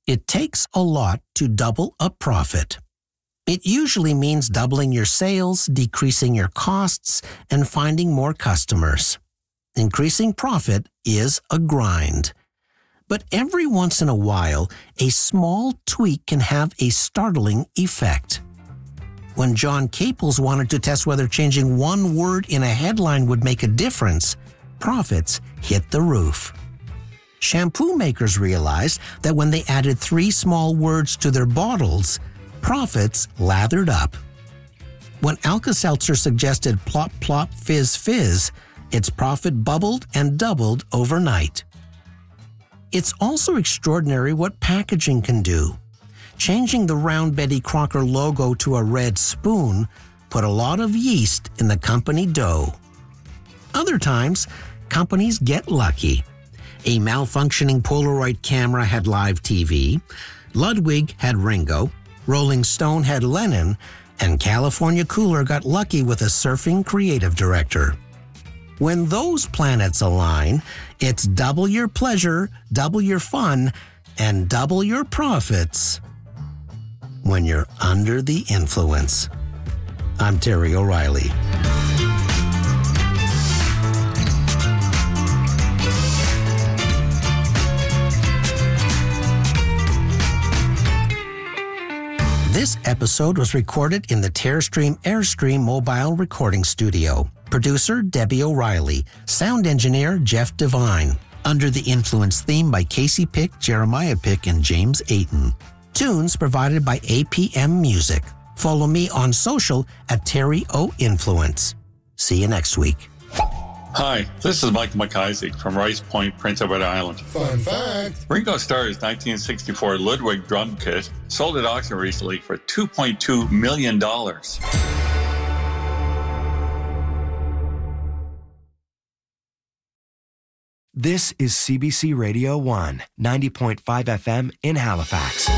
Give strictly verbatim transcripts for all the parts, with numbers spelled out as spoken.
It takes a lot to double a profit. It usually means doubling your sales, decreasing your costs, and finding more customers. Increasing profit is a grind. But every once in a while, a small tweak can have a startling effect. When John Caples wanted to test whether changing one word in a headline would make a difference, profits hit the roof. Shampoo makers realized that when they added three small words to their bottles, profits lathered up. When Alka-Seltzer suggested plop plop fizz fizz, its profit bubbled and doubled overnight. It's also extraordinary what packaging can do. Changing the round Betty Crocker logo to a red spoon put a lot of yeast in the company dough. Other times, companies get lucky. A malfunctioning Polaroid camera had live T V, Ludwig had Ringo, Rolling Stone had Lennon, and California Cooler got lucky with a surfing creative director. When those planets align, it's double your pleasure, double your fun, and double your profits when you're under the influence. I'm Terry O'Reilly. This episode was recorded in the Terrestream Airstream mobile recording studio. Producer Debbie O'Reilly. Sound engineer Jeff Devine. Under the Influence theme by Casey Pick, Jeremiah Pick, and James Ayton. Tunes provided by A P M Music. Follow me on social at Terry O Influence. See you next week. Hi, this is Michael McIsaac from Rice Point, Prince Edward Island. Fun fact. Ringo Starr's nineteen sixty-four Ludwig drum kit sold at auction recently for two point two million dollars. This is C B C Radio one, ninety point five F M in Halifax.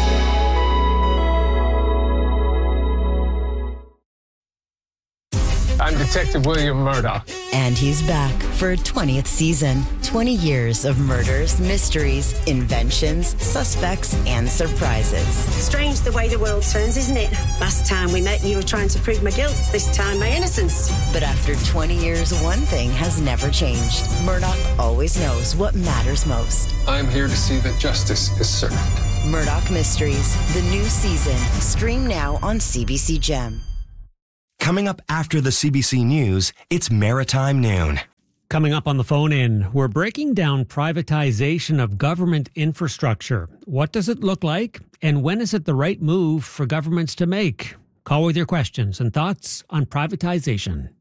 I'm Detective William Murdoch. And he's back for a twentieth season. twenty years of murders, mysteries, inventions, suspects, and surprises. Strange the way the world turns, isn't it? Last time we met, you were trying to prove my guilt. This time, my innocence. But after twenty years, one thing has never changed. Murdoch always knows what matters most. I'm here to see that justice is served. Murdoch Mysteries, the new season. Stream now on C B C Gem. Coming up after the C B C News, it's Maritime Noon. Coming up on the phone in, we're breaking down privatization of government infrastructure. What does it look like, and when is it the right move for governments to make? Call with your questions and thoughts on privatization.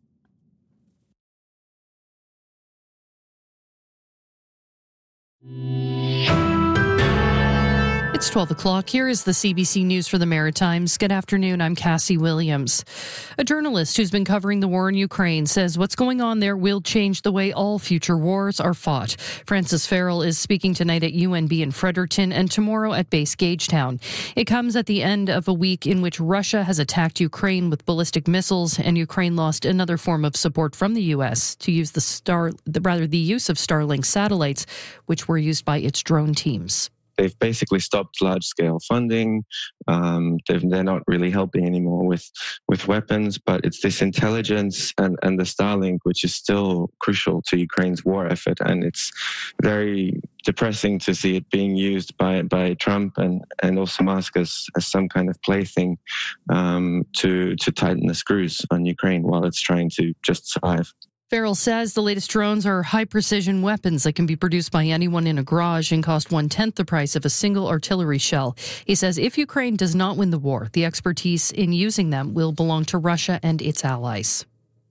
It's twelve o'clock. Here is the C B C News for the Maritimes. Good afternoon. I'm Cassie Williams. A journalist who's been covering the war in Ukraine says what's going on there will change the way all future wars are fought. Francis Farrell is speaking tonight at U N B in Fredericton and tomorrow at Base Gagetown. It comes at the end of a week in which Russia has attacked Ukraine with ballistic missiles, and Ukraine lost another form of support from the U S to use the star, the, rather the use of Starlink satellites, which were used by its drone teams. They've basically stopped large-scale funding. Um, they're not really helping anymore with, with weapons, but it's this intelligence and, and the Starlink, which is still crucial to Ukraine's war effort. And it's very depressing to see it being used by, by Trump and, and also Musk as, as some kind of plaything um, to, to tighten the screws on Ukraine while it's trying to just survive. Farrell says the latest drones are high-precision weapons that can be produced by anyone in a garage and cost one-tenth the price of a single artillery shell. He says if Ukraine does not win the war, the expertise in using them will belong to Russia and its allies.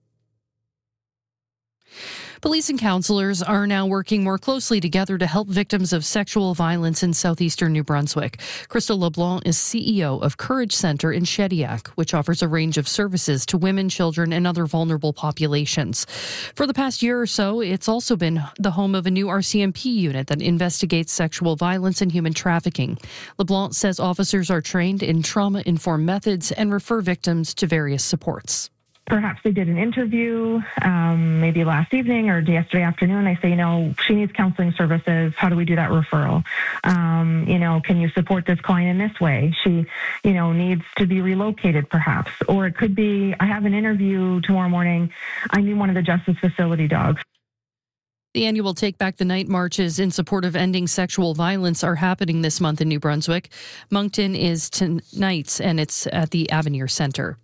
Police and counselors are now working more closely together to help victims of sexual violence in southeastern New Brunswick. Crystal LeBlanc is C E O of Courage Centre in Shediac, which offers a range of services to women, children, and other vulnerable populations. For the past year or so, it's also been the home of a new R C M P unit that investigates sexual violence and human trafficking. LeBlanc says officers are trained in trauma-informed methods and refer victims to various supports. perhaps they did an interview um, maybe last evening or yesterday afternoon. They say, you know, she needs counseling services. How do we do that referral? Um, you know, can you support this client in this way? She, you know, needs to be relocated perhaps. Or it could be, I have an interview tomorrow morning. I need one of the Justice Facility dogs. The annual Take Back the Night marches in support of ending sexual violence are happening this month in New Brunswick. Moncton is tonight, and it's at the Avenir Centre.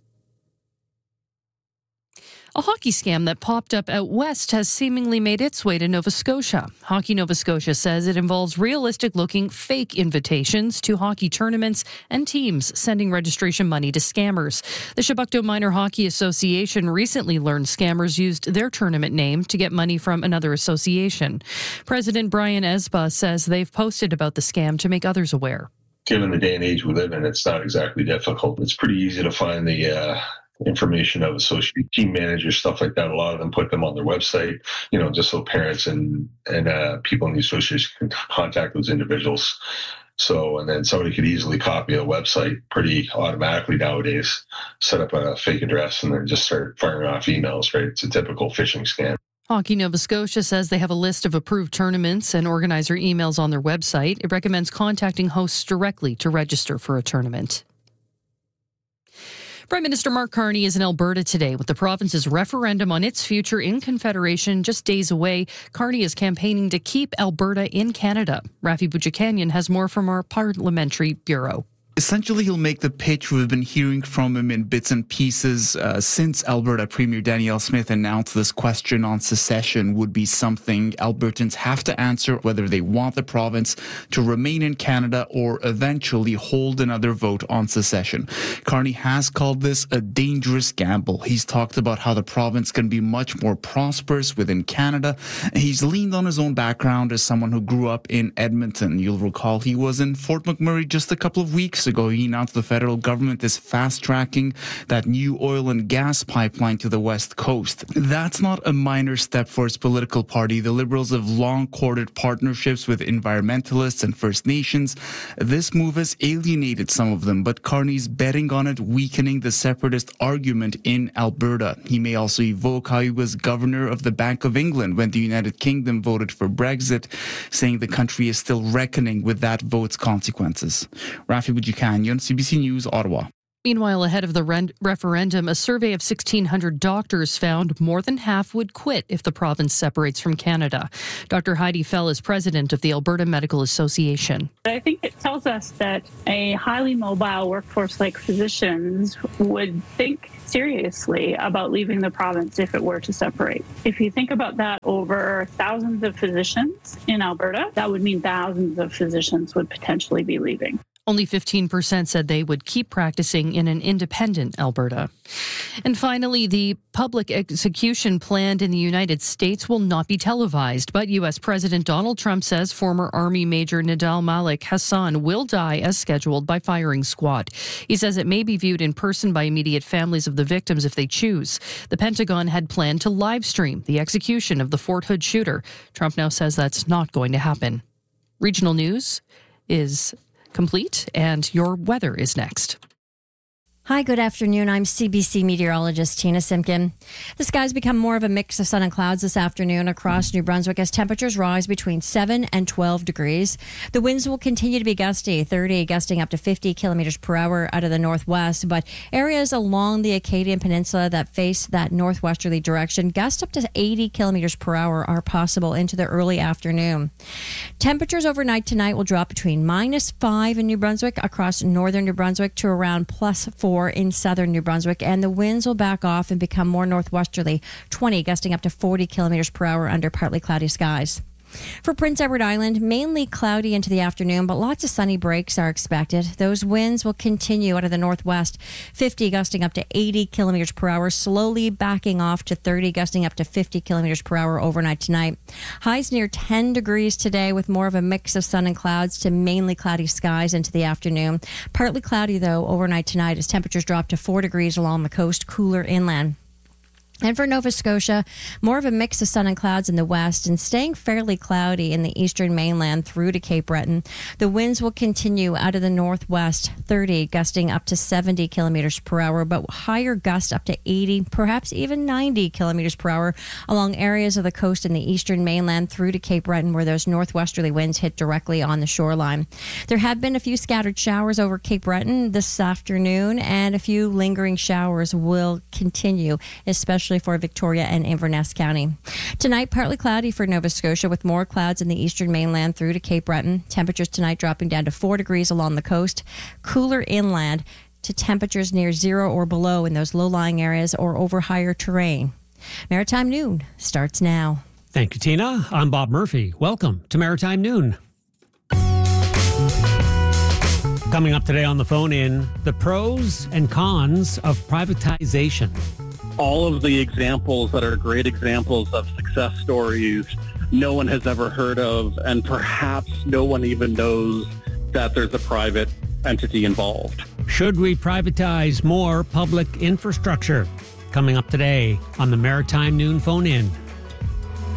A hockey scam that popped up out west has seemingly made its way to Nova Scotia. Hockey Nova Scotia says it involves realistic-looking fake invitations to hockey tournaments and teams sending registration money to scammers. The Chebucto Minor Hockey Association recently learned scammers used their tournament name to get money from another association. President Brian Esba says they've posted about the scam to make others aware. Given the day and age we live in, it's not exactly difficult. It's pretty easy to find the uh, information of associate team managers, stuff like that. A lot of them put them on their website, you know, just so parents and, and uh, people in the association can contact those individuals. So, and then somebody could easily copy a website pretty automatically nowadays, set up a fake address, and then just start firing off emails, right? It's a typical phishing scam. Hockey Nova Scotia says they have a list of approved tournaments and organizer emails on their website. It recommends contacting hosts directly to register for a tournament. Prime Minister Mark Carney is in Alberta today with the province's referendum on its future in Confederation just days away. Carney is campaigning to keep Alberta in Canada. Rafi Boudjikanian has more from our Parliamentary Bureau. Essentially, he'll make the pitch we've been hearing from him in bits and pieces uh, since Alberta Premier Danielle Smith announced this question on secession would be something Albertans have to answer, whether they want the province to remain in Canada or eventually hold another vote on secession. Carney has called this a dangerous gamble. He's talked about how the province can be much more prosperous within Canada. He's leaned on his own background as someone who grew up in Edmonton. You'll recall he was in Fort McMurray just a couple of weeks ago. He announced the federal government is fast-tracking that new oil and gas pipeline to the west coast. That's not a minor step for his political party. The Liberals have long courted partnerships with environmentalists and First Nations. This move has alienated some of them, but Carney's betting on it, weakening the separatist argument in Alberta. He may also evoke how he was governor of the Bank of England when the United Kingdom voted for Brexit, saying the country is still reckoning with that vote's consequences. Rafi Boudjikanian, C B C News, Ottawa. Meanwhile, ahead of the re- referendum, a survey of sixteen hundred doctors found more than half would quit if the province separates from Canada. Doctor Heidi Fell is president of the Alberta Medical Association. I think it tells us that a highly mobile workforce like physicians would think seriously about leaving the province if it were to separate. If you think about that over thousands of physicians in Alberta, that would mean thousands of physicians would potentially be leaving. Only fifteen percent said they would keep practicing in an independent Alberta. And finally, the public execution planned in the United States will not be televised, but U S President Donald Trump says former Army Major Nidal Malik Hassan will die as scheduled by firing squad. He says it may be viewed in person by immediate families of the victims if they choose. The Pentagon had planned to live stream the execution of the Fort Hood shooter. Trump now says that's not going to happen. Regional news is complete, and your weather is next. Hi, good afternoon. I'm C B C meteorologist Tina Simpkin. The skies become more of a mix of sun and clouds this afternoon across New Brunswick as temperatures rise between seven and twelve degrees. The winds will continue to be gusty, thirty gusting up to fifty kilometers per hour out of the northwest, but areas along the Acadian Peninsula that face that northwesterly direction, gusts up to eighty kilometers per hour are possible into the early afternoon. Temperatures overnight tonight will drop between minus five in New Brunswick across northern New Brunswick to around plus four in southern New Brunswick, and the winds will back off and become more northwesterly, twenty gusting up to forty kilometers per hour under partly cloudy skies. For Prince Edward Island, mainly cloudy into the afternoon, but lots of sunny breaks are expected. Those winds will continue out of the northwest, fifty gusting up to eighty kilometers per hour, slowly backing off to thirty gusting up to fifty kilometers per hour overnight tonight. Highs near ten degrees today with more of a mix of sun and clouds to mainly cloudy skies into the afternoon. Partly cloudy, though, overnight tonight as temperatures drop to four degrees along the coast, cooler inland. And for Nova Scotia, more of a mix of sun and clouds in the west and staying fairly cloudy in the eastern mainland through to Cape Breton. The winds will continue out of the northwest, thirty, gusting up to seventy kilometers per hour, but higher gusts up to eighty, perhaps even ninety kilometers per hour along areas of the coast in the eastern mainland through to Cape Breton, where those northwesterly winds hit directly on the shoreline. There have been a few scattered showers over Cape Breton this afternoon, and a few lingering showers will continue, especially for Victoria and Inverness County. Tonight, partly cloudy for Nova Scotia with more clouds in the eastern mainland through to Cape Breton. Temperatures tonight dropping down to four degrees along the coast. Cooler inland to temperatures near zero or below in those low-lying areas or over higher terrain. Maritime Noon starts now. Thank you, Tina. I'm Bob Murphy. Welcome to Maritime Noon. Coming up today on the phone in, the pros and cons of privatization. All of the examples that are great examples of success stories no one has ever heard of, and perhaps no one even knows that there's a private entity involved. Should we privatize more public infrastructure? Coming up today on the Maritime Noon phone in.